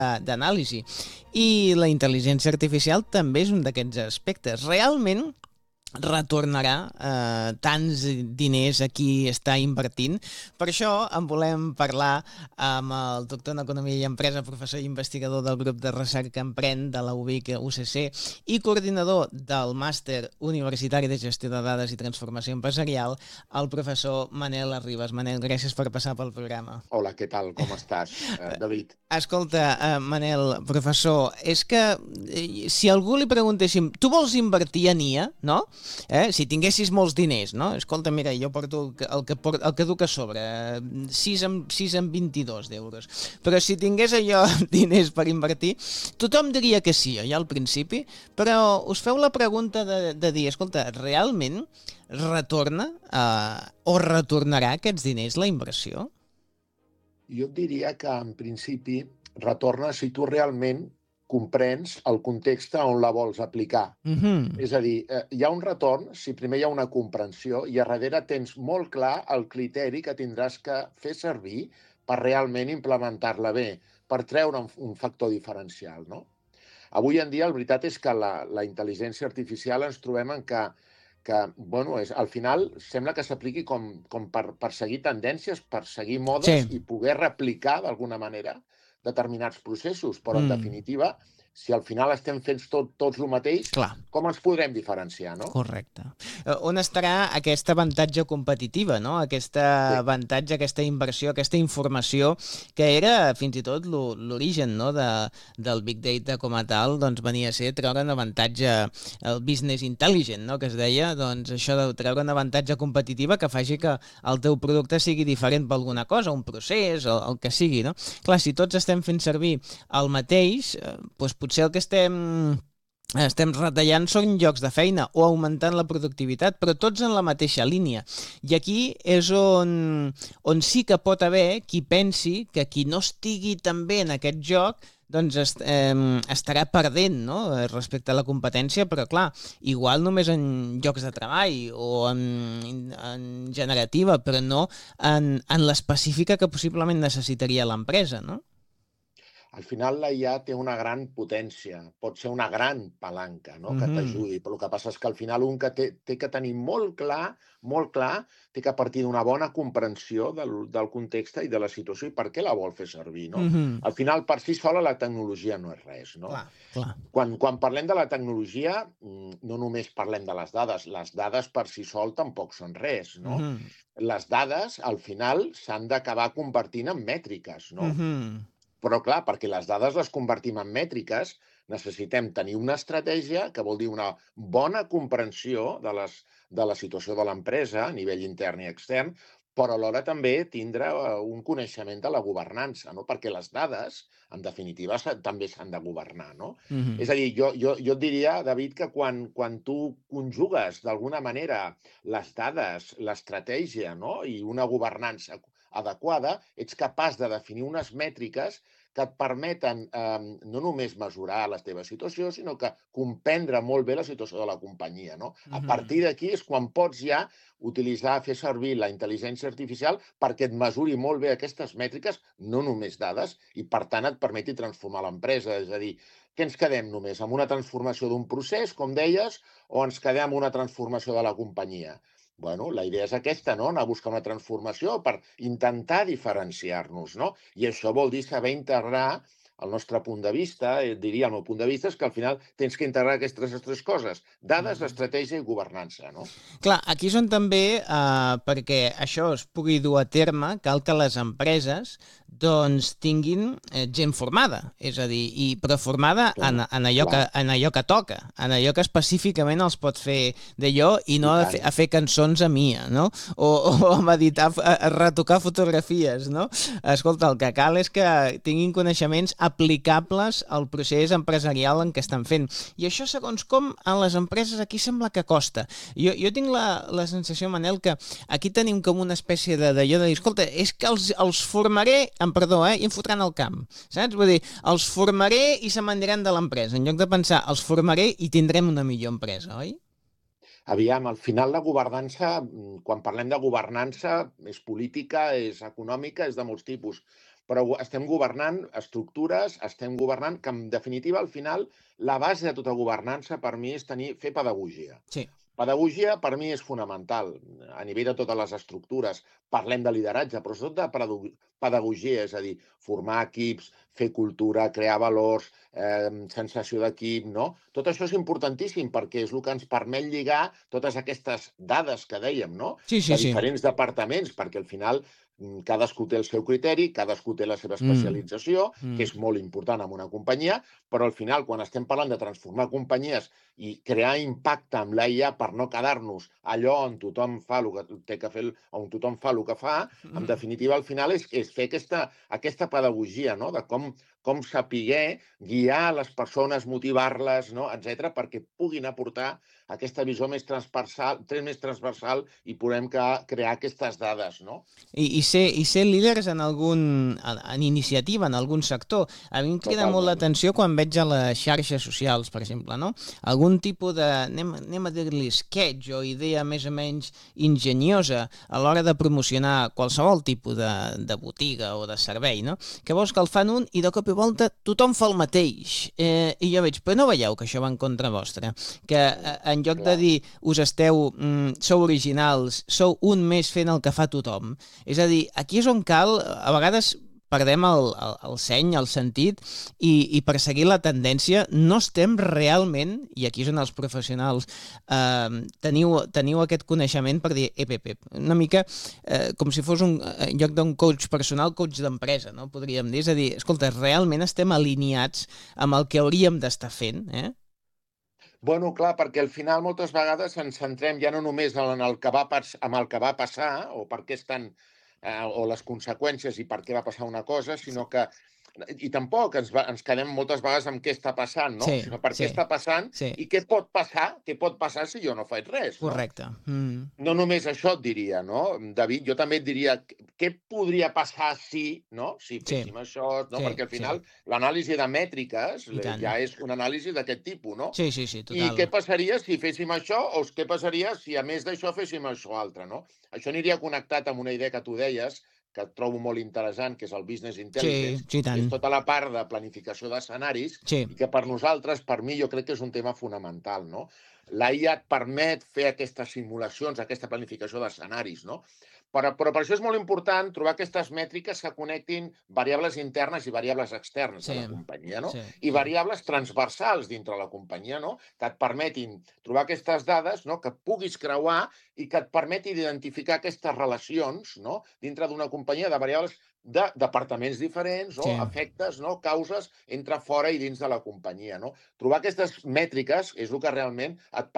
d'anàlisi. I la intel·ligència artificial també és un d'aquests aspectes. Realment retornarà tants diners a qui està invertint. Per això en volem parlar amb el doctor en Economia i Empresa, professor i investigador del grup de recerca Emprèn de la UBIC UCC i coordinador del màster universitari de gestió de dades i transformació empresarial, el professor Manel Arribas. Manel, gràcies per passar pel programa. Hola, què tal? Com estàs, David? Escolta, Manel, professor, és que si a algú li preguntéssim, tu vols invertir en IA, no? Si tinguessis molts diners, no? Escolta, mira, jo porto el que duc a sobre, 6 amb 22 d'euros. Però si tingués allò diners per invertir, tothom diria que sí, ja al principi, però us feu la pregunta de dir, escolta, realment retorna o retornarà aquests diners la inversió? Jo et diria que, en principi, retorna si tu realment comprens el context on la vols aplicar. És a dir, hi ha un retorn si primer hi ha una comprensió i a darrere tens molt clar el criteri que tindràs que fer servir per realment implementar-la bé, per treure un factor diferencial, no? Avui en dia, la veritat és que la intel·ligència artificial ens trobem en que bueno, al final sembla que s'apliqui com per seguir tendències, per seguir modes i poder replicar d'alguna manera determinats processos, però en definitiva, si al final estem fent tots el mateix, com ens podrem diferenciar, no? Correcte. On estarà aquest avantatge competitiva, no? Aquest avantatge, aquesta inversió, aquesta informació, que era fins i tot l'origen, no? del Big Data com a tal, doncs venia a ser treure un avantatge, el business intelligent, no? Que es deia, doncs això de treure un avantatge competitiva que faci que el teu producte sigui diferent per alguna cosa, un procés, el que sigui, no? Clar, si tots estem fent servir el mateix, doncs potser el que estem retallant són llocs de feina o augmentant la productivitat, però tots en la mateixa línia. I aquí és on sí que pot haver qui pensi que qui no estigui tan bé en aquest joc doncs estarà perdent, no? Respecte a la competència, però clar, igual només en llocs de treball o en generativa, però no en l'específica que possiblement necessitaria l'empresa, no? Al final la IA té una gran potència, pot ser una gran palanca, no? Que t'ajudi, però el que passa és que al final un que té que tenir molt clar, té que partir d'una bona comprensió del context i de la situació i per què la vol fer servir, no? Al final, per si sola, la tecnologia no és res, no? Clar. Quan parlem de la tecnologia, no només parlem de les dades per si sol tampoc són res, no? Les dades, al final, s'han d'acabar convertint en mètriques, no? Però, clar, perquè les dades les convertim en mètriques, necessitem tenir una estratègia, que vol dir una bona comprensió de la situació de l'empresa a nivell intern i extern, però alhora també tindre un coneixement de la governança, no? Perquè les dades, en definitiva, també s'han de governar, no? És a dir, jo et diria, David, que quan tu conjugues d'alguna manera les dades, l'estratègia, no? I una governança adequada, ets capaç de definir unes mètriques que et permeten no només mesurar la teva situació, sinó que comprendre molt bé la situació de la companyia, no? A partir d'aquí és quan pots ja utilitzar, fer servir la intel·ligència artificial perquè et mesuri molt bé aquestes mètriques, no només dades, i per tant et permeti transformar l'empresa. És a dir, què ens quedem només? Amb una transformació d'un procés, com deies, o ens quedem amb una transformació de la companyia? Bueno, la idea és aquesta, no? Anar a buscar una transformació per intentar diferenciar-nos, no? I això vol dir saber integrar el nostre punt de vista, diria el meu punt de vista, és que al final tens que integrar aquestes tres coses, dades, estratègia i governança, no? Clar, aquí són també, perquè això es pugui dur a terme, cal que les empreses doncs tinguin gent formada, és a dir, però formada en allò que toca, en allò que específicament els pot fer d'allò i no a fer cançons a Mia, no? O a meditar, a retocar fotografies, no? Escolta, el que cal és que tinguin coneixements aplicables al procés empresarial en què estan fent. I això, segons com, en les empreses aquí sembla que costa. Jo tinc la sensació, Manel, que aquí tenim com una espècie d'allò de dir, escolta, és que els formaré, perdó, i em fotran al camp, saps? Vull dir, els formaré i se m'aniran de l'empresa, en lloc de pensar, els formaré i tindrem una millor empresa, oi? Aviam, al final la governança, quan parlem de governança, és política, és econòmica, és de molts tipus. però estem governant estructures, estem governant que, en definitiva, al final, la base de tota governança per mi és fer pedagogia. Sí. Pedagogia per mi és fonamental a nivell de totes les estructures. Parlem de lideratge, però sobretot de pedagogia, és a dir, formar equips, fer cultura, crear valors, sensació d'equip, no? Tot això és importantíssim perquè és el que ens permet lligar totes aquestes dades que dèiem, no? Sí. De diferents departaments, perquè al final cadascú té el seu criteri, cadascú té la seva especialització, que és molt important en una companyia, però al final, quan estem parlant de transformar companyies i crear impacte amb l'IA per no quedar-nos allò on tothom fa el que té que fer, on tothom fa el que fa, en definitiva, al final és fer aquesta pedagogia, no? De com saber guiar les persones, motivar-les, no? Etc., perquè puguin aportar aquesta visió més transversal i podem crear aquestes dades, no? I ser líders en iniciativa, en algun sector. A mi em crida molt l'atenció quan veig a les xarxes socials, per exemple, no? Algun tipus de, anem a dir-li, sketch o idea més o menys enginyosa a l'hora de promocionar qualsevol tipus de botiga o de servei, no? Que veus que el fan un i de cop i volta tothom fa el mateix. I jo veig, però no veieu que això va en contra vostra? Que en lloc de dir sou originals, sou un més fent el que fa tothom. És a dir, aquí és on cal, a vegades perdem el seny, el sentit, i per seguir la tendència no estem realment, i aquí és on els professionals teniu aquest coneixement per dir, una mica com si fos en lloc d'un coach personal, coach d'empresa, no? Podríem dir, és a dir, escolta, realment estem alineats amb el que hauríem d'estar fent, Bueno, clar, perquè al final moltes vegades ens centrem ja no només en el que va passar o per què estan o les conseqüències i per què va passar una cosa, sinó que i tampoc ens quedem moltes vegades amb què està passant, no? Sinó per què està passant i què pot passar si jo no faig res, no? Correcte. No només això et diria, no? David, jo també et diria què podria passar si féssim això, no? Perquè al final l'anàlisi de mètriques ja és una anàlisi d'aquest tipus, no? Sí, total. I què passaria si féssim això o què passaria si a més d'això féssim això altre, no? Això aniria connectat amb una idea que tu deies, que et trobo molt interessant, que és el business intelligence, que és tota la part de planificació d'escenaris, i que per nosaltres, per mi, jo crec que és un tema fonamental, no? La IA et permet fer aquestes simulacions, aquesta planificació d'escenaris, no? Però per això és molt important trobar aquestes mètriques que connectin variables internes i variables externes de la companyia, no? I variables transversals dintre la companyia, no? Que et permetin trobar aquestes dades, no? Que puguis creuar i que et permetin identificar aquestes relacions, no? Dintre d'una companyia de variables de departaments diferents, no? Efectes, no? Causes entre fora i dins de la companyia, no? Trobar aquestes mètriques és el que realment et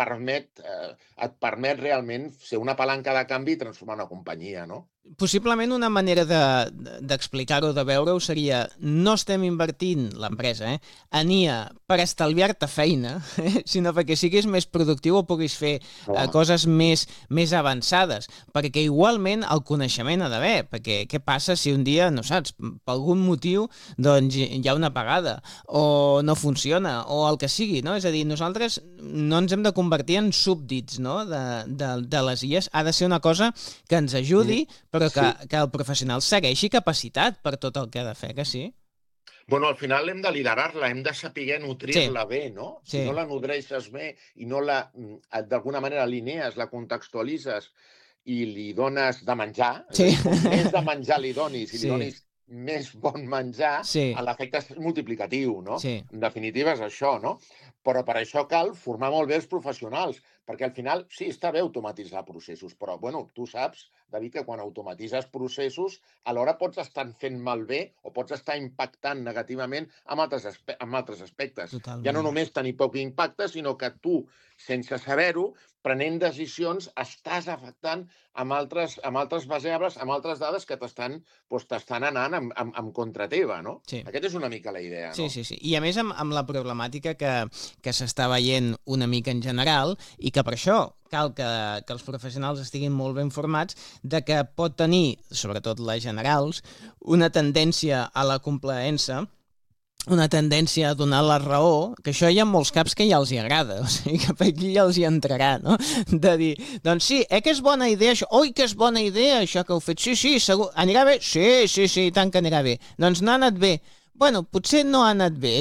permet realment ser una palanca de canvi i transformar una companyia, no? Possiblement una manera d'explicar-ho, de veure-ho, seria no estem invertint, l'empresa, en IA per estalviar-te feina, sinó perquè siguis més productiu o puguis fer coses més avançades, perquè igualment el coneixement ha d'haver, perquè què passa si un dia, no saps, per algun motiu doncs hi ha una apagada o no funciona o el que sigui, no? És a dir, nosaltres no ens hem de convertir en súbdits, no? de les IAs, ha de ser una cosa que ens ajudi, però que el professional segueixi capacitat per tot el que ha de fer, que sí? Bueno, al final hem de liderar-la, hem de saber nutrir-la bé, no? Si no la nodreixes bé i no d'alguna manera alinees, la contextualitzes i li dones de menjar, com més de menjar li donis, i li donis més bon menjar, l'efecte és multiplicatiu, no? En definitiva és això, no? Però per això cal formar molt bé els professionals, perquè al final sí, està bé automatitzar processos, però bueno, tu saps, David, que quan automatitzes processos alhora pots estar fent malbé o pots estar impactant negativament amb altres aspectes. Totalment. Ja no només tenir poc impacte, sinó que tu, sense saber-ho, prenent decisions, estàs afectant amb altres variables, amb altres dades que t'estan anant en contra teva, no? Aquesta és una mica la idea, no? Sí. I a més amb la problemàtica que s'està veient una mica en general i que per això cal que els professionals estiguin molt ben formats, de que pot tenir, sobretot les generals, una tendència a la complaença una tendència a donar la raó, que això hi ha molts caps que ja els hi agrada, o sigui que per aquí ja els hi entrarà, no? De dir, doncs sí, que és bona idea això, oi que és bona idea això que heu fet, sí, segur, anirà bé? Sí, i tant que anirà bé. Doncs no ha anat bé. Bueno, potser no ha anat bé,